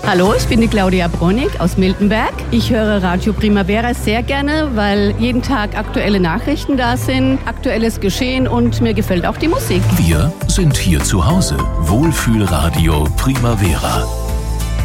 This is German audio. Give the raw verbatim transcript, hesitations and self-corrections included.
Hallo, ich bin die Claudia Bronig aus Miltenberg. Ich höre Radio Primavera sehr gerne, weil jeden Tag aktuelle Nachrichten da sind, aktuelles Geschehen und mir gefällt auch die Musik. Wir sind hier zu Hause. Wohlfühlradio Primavera.